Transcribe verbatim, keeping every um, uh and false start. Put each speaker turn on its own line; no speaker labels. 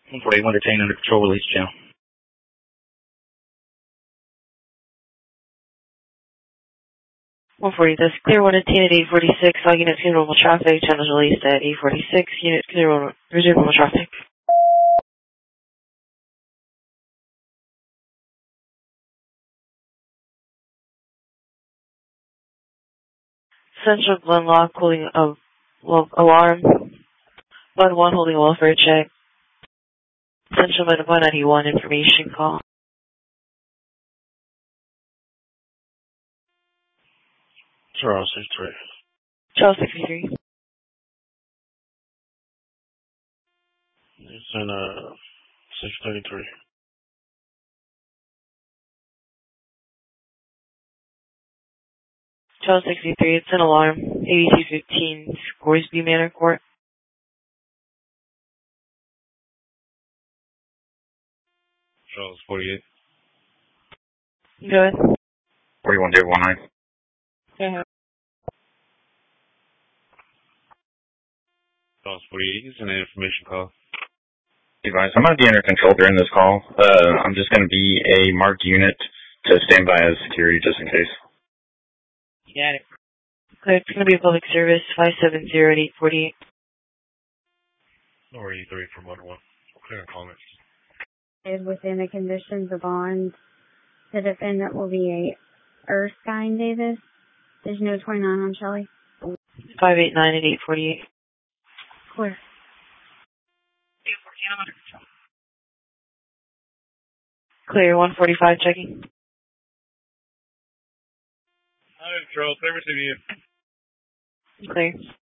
one forty-one detained under control, release channel.
one forty, that's clear one detained at eight forty-six, all units clear normal traffic, channels released at eight forty-six, units clear normal, resume normal traffic. Central Glen Lock holding a well, alarm. one one holding a welfare check. Central Med one ninety-one information call.
Charles sixty-three.
Charles sixty-three.
It's in uh, six thirty-three.
Charles sixty-three, it's an alarm. eighty-two fifteen, Scoresby Manor Court.
Charles forty-eight.
Go ahead.
forty-one zero one nine.
Go ahead.
Charles forty-eight, it's an information call. Advice, I'm going to be under control during this call. Uh, I'm just going to be a marked unit to stand by as security just in case.
Got it. Clear, it's going to be a public service, five seven zero eight four eight.
Or eighty-three from one one. Clear comments.
Is within the conditions of bond, the defendant will be a Erskine Davis. There's no twenty-nine on Shelley.
five eight nine and eight forty-eight.
Clear.
Clear, one forty-five checking.
Hi, Charles. Never seen you.
Clear.